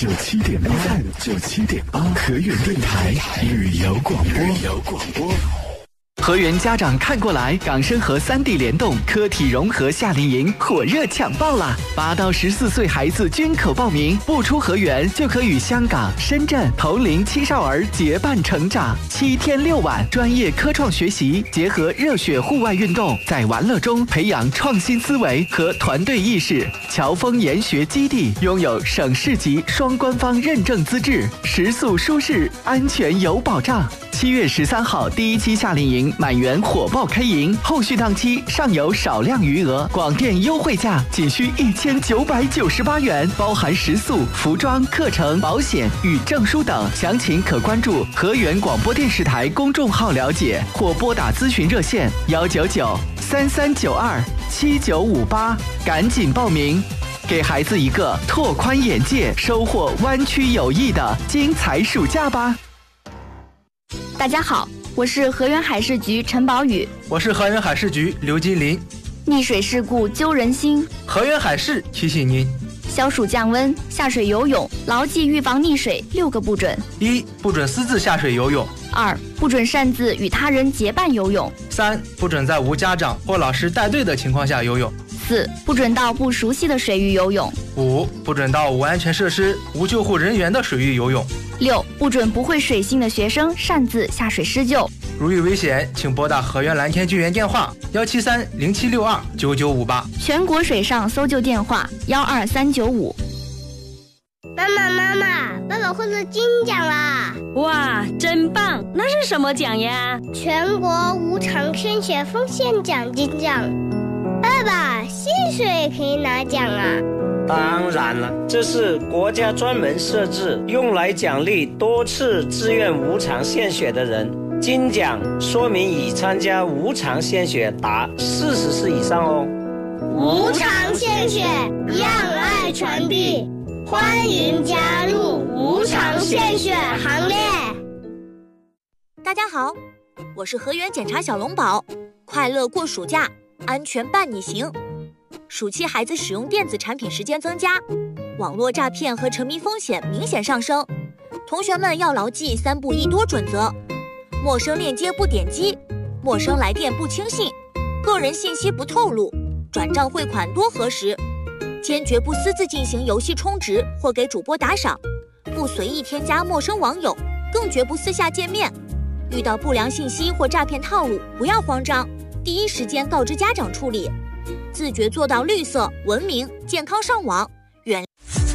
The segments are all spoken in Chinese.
97.8，河源电台旅游广播。 河源家长看过来，港生和3D 联动科体融合夏令营火热抢报啦！8到14岁孩子均可报名，不出河源就可与香港、深圳同龄青少儿结伴成长。7天6晚，专业科创学习，结合热血户外运动，在玩乐中培养创新思维和团队意识。侨丰研学基地拥有省市级双官方认证资质，食宿舒适，安全有保障。7月13号第1期夏令营满员火爆开营，后续档期尚有少量余额，广电优惠价仅需1998元，包含食宿、服装、课程、保险与证书等。详情可关注河源广播电视台公众号了解，或拨打咨询热线199-3392-7958，赶紧报名，给孩子一个拓宽眼界、收获湾区友谊的精彩暑假吧。 大家好，我是河源海事局陈宝宇。 我是河源海事局刘金林。 溺水事故揪人心， 河源海事提醒您： 消暑降温，下水游泳牢记预防溺水6个不准。 1. 不准私自下水游泳。 2. 不准擅自与他人结伴游泳。 3. 不准在无家长或老师带队的情况下游泳。 4. 不准到不熟悉的水域游泳。 5. 不准到无安全设施、无救护人员的水域游泳。 6. 不准不会水性的学生擅自下水施救。 如遇危险，请拨打河源蓝天救援电话17307629958， 全国水上搜救电话12395。 妈妈，爸爸获得金奖啦！ 哇，真棒！那是什么奖呀？ 全国无偿献血奉献奖金奖。爸爸，献血也可以拿奖啊？ 当然了，这是国家专门设置用来奖励多次自愿无偿献血的人。金奖说明已参加无偿献血达40次以上哦。 无偿献血，让爱传递，欢迎加入无偿献血行列。 大家好，我是河源检察小龙宝，快乐过暑假，安全伴你行。暑期孩子使用电子产品时间增加，网络诈骗和沉迷风险明显上升，同学们要牢记3不1多准则：陌生链接不点击，陌生来电不轻信，个人信息不透露，转账汇款多核实，坚决不私自进行游戏充值或给主播打赏，不随意添加陌生网友，更绝不私下见面。遇到不良信息或诈骗套路，不要慌张，第一时间告知家长处理，自觉做到绿色、文明、健康上网，远。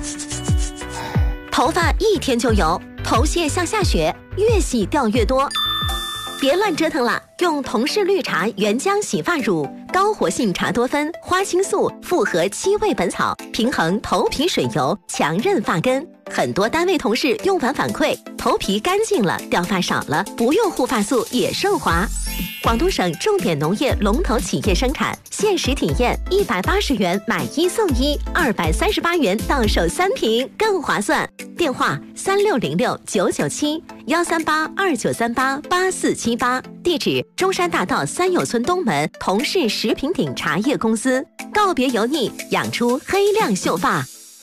头发1天就有，头屑像下雪，越洗掉越多。别乱折腾了，用同氏绿茶原浆洗发乳，高活性茶多酚、花青素复合7味本草，平衡头皮水油，强韧发根。很多单位同事用完反馈，头皮干净了，掉发少了，不用护发素也顺滑。广东省重点农业龙头企业生产，限时体验180元买1送1，238元到手3瓶，更划算。电话3606-997，13829388478，地址中山大道三友村东门同氏食品鼎茶叶公司。告别油腻，养出黑亮秀发。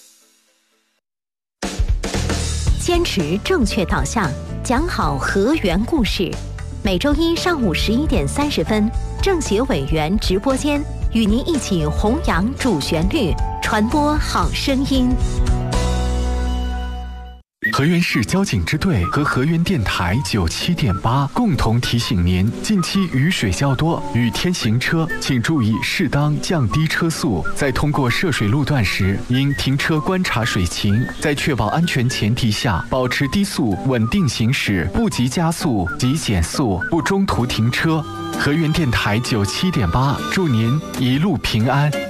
坚持正确导向，讲好河源故事。每周一上午11点30分，政协委员直播间与您一起弘扬主旋律，传播好声音。 河源市交警支队和河源电台97.8共同提醒您：近期雨水较多，雨天行车请注意适当降低车速，在通过涉水路段时，应停车观察水情，在确保安全前提下，保持低速稳定行驶，不急加速，急减速，不中途停车。河源电台97.8，祝您一路平安。